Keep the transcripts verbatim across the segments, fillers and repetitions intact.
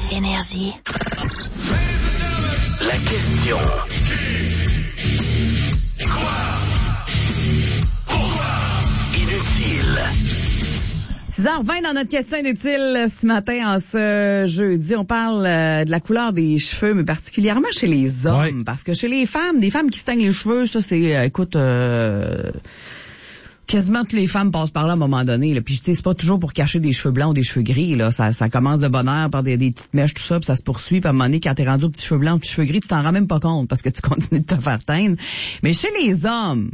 Énergie. La question. Qui? Quoi? Pourquoi? Inutile. six heures vingt dans notre question inutile ce matin, en ce jeudi. On parle euh, de la couleur des cheveux, mais particulièrement chez les hommes. Ouais. Parce que chez les femmes, des femmes qui se teignent les cheveux, ça c'est, euh, écoute... Euh, quasiment toutes les femmes passent par là à un moment donné. Là. Puis tu sais, c'est pas toujours pour cacher des cheveux blancs ou des cheveux gris. Là, ça, ça commence de bonne heure par des, des petites mèches, tout ça, puis ça se poursuit. Puis à un moment donné, quand t'es rendu aux petits cheveux blancs, aux petits cheveux gris, tu t'en rends même pas compte parce que tu continues de te faire teindre. Mais chez les hommes,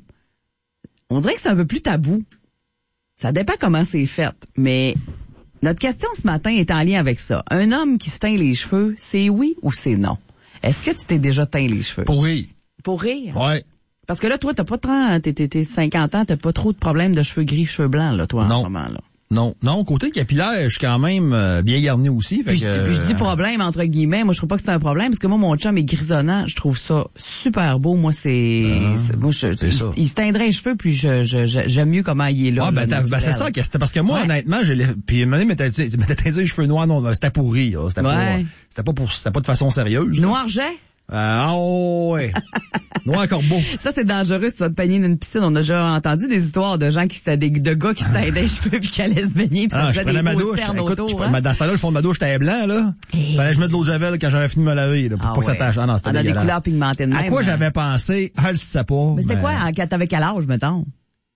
on dirait que c'est un peu plus tabou. Ça dépend comment c'est fait. Mais notre question ce matin est en lien avec ça. Un homme qui se teint les cheveux, c'est oui ou c'est non? Est-ce que tu t'es déjà teint les cheveux? Pour rire. Pour rire? Ouais. Parce que là, toi, t'as pas trente, t'es, t'es, t'es cinquante ans, t'as pas trop de problèmes de cheveux gris, cheveux blancs, là, toi, non. en ce moment, là. Non. Non, côté capillaire, je suis quand même euh, bien garni aussi. Fait puis, que, je, puis je dis euh... problème, entre guillemets. Moi, je trouve pas que c'est un problème, parce que moi, mon chum est grisonnant. Je trouve ça super beau. Moi, c'est... Ah, c'est moi, je, c'est il, ça. il se teindrait les cheveux, puis je, je, je, j'aime mieux comment il est là. Ah, ben, là, ben c'est ça. C'était parce que moi, ouais. honnêtement, j'ai les... Puis, il m'a dit, mais t'as teint les cheveux noirs, non, c'était pour rire. C'était, ouais. pas, c'était pas pour, c'était pas de façon sérieuse. Noir-jet? Ah oh, ouais. Noir corbeau. Ça, c'est dangereux si tu vas te baigner dans une piscine. On a déjà entendu des histoires de gens qui s'étaient des, de gars qui se teindaient les cheveux puis qui allaient se baigner puis ça ah, faisait des grosses douche, ternes écoute, autour. Je, hein? Dans ce temps-là, le fond de ma douche était blanc, là. Hey. Fallait que je mette de l'eau de javel quand j'avais fini de me laver, là, pour ah, pas ouais. que ça tâche. Ah non, c'était On a dégueulasse. des couleurs pigmentées de même. À quoi j'avais pensé? Ah, je le sais pas. Mais c'était mais... quoi? Quand t'avais quel âge, mettons?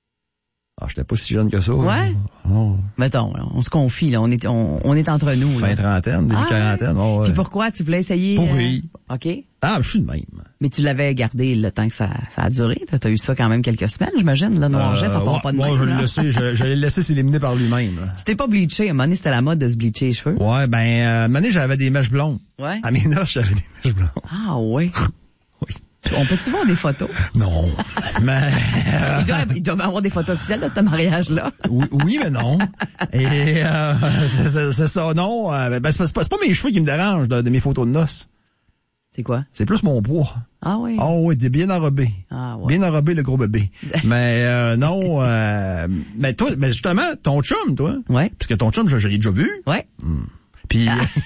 Ah, j'étais pas si jeune que ça. Ouais? Oh. Mettons, on se confie, là. On est, on, on est entre nous, fin là. trentaine, début ah, quarantaine. Oh, ouais. Puis pourquoi? Tu voulais essayer? Pour rire. Euh... OK. Ah, je suis de même. Mais tu l'avais gardé le temps que ça, ça a duré. T'as, t'as eu ça quand même quelques semaines, j'imagine. Le noir-jet, euh, ça part ouais, pas de moi, même. Moi, je l'ai laissé, je, je l'ai laissé s'éliminer par lui-même. Là. Tu t'es pas bleaché. À un moment donné, c'était la mode de se bleacher les cheveux. Ouais, ben, euh, à un moment donné, j'avais des mèches blondes. Ouais. À mes noces, j'avais des mèches blondes. Ah, ouais. Oui. On peut-tu voir des photos? Non. mais... Il doit, il doit y avoir des photos officielles de ce mariage-là. oui, oui, mais non. Et euh, c'est, c'est, c'est ça, non. Euh, ben, c'est, c'est, pas, c'est pas mes cheveux qui me dérangent de, de mes photos de noces. C'est quoi? C'est plus mon poids. Ah oui? Ah oui, t'es bien enrobé. Ah ouais. Bien enrobé, le gros bébé. mais euh, non, euh, mais toi, mais justement, ton chum, toi. Ouais. Parce que ton chum, je, je l'ai déjà vu. Ouais. Hmm. Puis,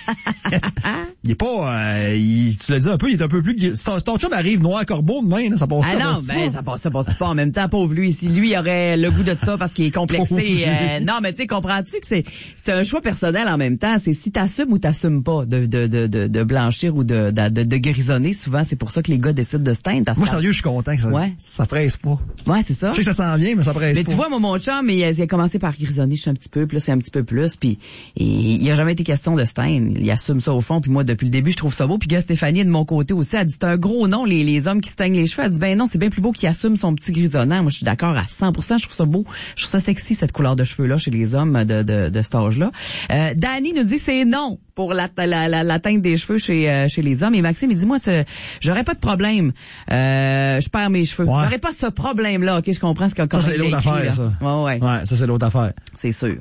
il est pas, euh, il, tu l'as dit un peu, il est un peu plus, ton, ton chum arrive noir corbeau demain, là, ça passe ah ça. non, ben, ça passe, ça passe pas en même temps, pauvre lui. Si lui, il aurait le goût de ça parce qu'il est complexé, euh, non, mais tu sais, comprends-tu que c'est, c'est un choix personnel en même temps. C'est si t'assumes ou t'assumes pas de, de, de, de, de blanchir ou de, de, de, de grisonner. Souvent, c'est pour ça que les gars décident de se teindre. Parce moi, que... sérieux, je suis content que ça, ouais. ça presse pas. Ouais, c'est ça. Je sais que ça s'en vient, mais ça presse mais pas. Mais tu vois, moi, mon chum, il a, il a commencé par grisonner, je suis un petit peu, puis là, c'est un petit peu plus, puis il, il a jamais été question de se teindre. Il assume ça au fond, puis moi, depuis le début, je trouve ça beau. Puis gars, Stéphanie, de mon côté aussi, elle dit, c'est un gros nom, les, les hommes qui se teignent les cheveux. Elle dit, ben non, c'est bien plus beau qu'il assume son petit grisonnant. Moi, je suis d'accord à cent pour cent. Je trouve ça beau. Je trouve ça sexy, cette couleur de cheveux-là, chez les hommes de, de, de cet âge-là. Euh, Danny nous dit, c'est non pour la, la, la, la teinte des cheveux chez, euh, chez les hommes. Et Maxime, il dit, moi, c'est, j'aurais pas de problème. Euh, je perds mes cheveux. Ouais. J'aurais pas ce problème-là. OK, je comprends ce qu'on Ça, c'est l'autre écrit, affaire, là. Ça. Ouais, ouais. Ouais, ça, c'est l'autre affaire. C'est sûr.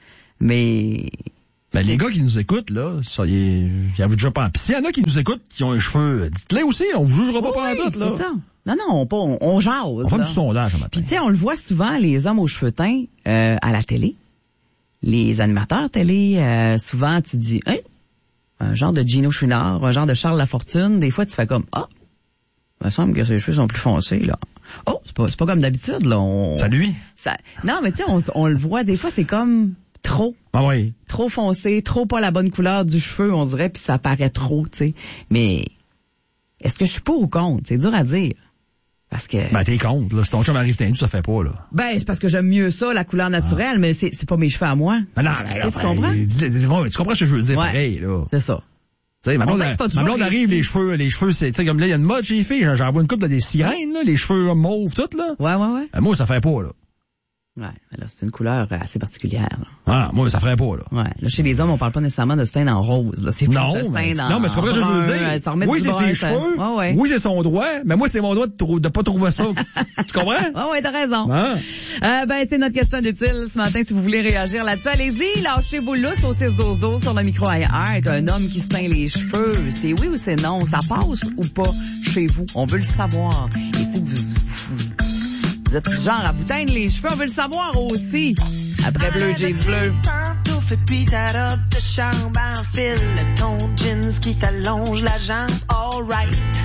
Mais... Ben, les gars qui nous écoutent, là, ça, y y avait déjà pas. Pis s'il y en a qui nous écoutent, qui ont les cheveux, dites-les aussi, on vous jugera pas oui, pendant tout, là. C'est ça. Non, non, on, on, on jase. On fait du sondage, ce matin. Puis, tu sais, on le voit souvent, les hommes aux cheveux teints, euh, à la télé. Les animateurs télé, euh, souvent, tu dis, hein, un genre de Gino Chouinard, un genre de Charles Lafortune. Des fois, tu fais comme, ah, il me semble que ses cheveux sont plus foncés, là. Oh, c'est pas, c'est pas comme d'habitude, là. On, ça lui. Ça, non, mais tu sais, on, on le voit, des fois, c'est comme trop. Ah oui. Trop foncé, trop pas la bonne couleur du cheveu, on dirait, puis ça paraît trop, tu sais. Mais est-ce que je suis pour ou contre? C'est dur à dire. Parce que... Ben, t'es contre, là. Si ton chum arrive tendu, ça fait pas, là. Ben, c'est parce que j'aime mieux ça, la couleur naturelle, ah. mais c'est, c'est pas mes cheveux à moi. Ben non, ben, là, tu ben, comprends? Dis, dis, dis, tu comprends ce que je veux dire, ouais. pareil, là. C'est ça. Tu sais, ma blonde, ma blonde arrive, les cheveux, les cheveux, c'est, tu sais, comme là, il y a une mode chez les filles, j'en vois une couple de des sirènes, là, les cheveux mauves, tout, là. Ouais, ouais, ouais. Ben, moi, ça fait pas, là. Ouais, alors c'est une couleur assez particulière. Là. Ah, moi, ça ferait pas, là. Ouais, là, chez les hommes, on parle pas nécessairement de se teindre en rose, là. C'est plus non, de se mais, teindre en non, mais c'est pas ce que je veux dire. Ça oui, c'est ses cheveux. Ouais, ouais. Oui, c'est son droit. Mais moi, c'est mon droit de, trou- de pas trouver ça. Tu comprends? Ouais, ouais, t'as raison. Ah. Euh, ben, c'est notre question utile ce matin. Si vous voulez réagir là-dessus, allez-y, lâchez-vous lousse au six douze douze sur le micro I R. Un homme qui se teint les cheveux, c'est oui ou c'est non? Ça passe ou pas chez vous? On veut le savoir. Et si vous, vous, vous Vous êtes du genre à vous teindre les cheveux, on veut le savoir aussi. Après Bleu, Jeans Bleu. Fait pis t'adoptes de chambre en fil, ton jean qui t'allonge la jambe, alright.